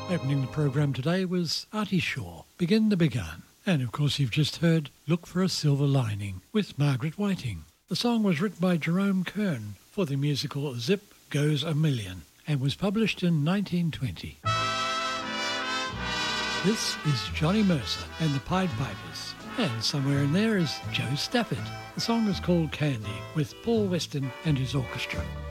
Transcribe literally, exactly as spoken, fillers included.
Opening the program today was Artie Shaw, Begin the Begun. And of course you've just heard Look for a Silver Lining with Margaret Whiting. The song was written by Jerome Kern for the musical Zip Goes a Million and was published in nineteen twenty. This is Johnny Mercer and the Pied Pipers. And somewhere in there is Joe Stafford. The song is called Candy with Paul Weston and his orchestra.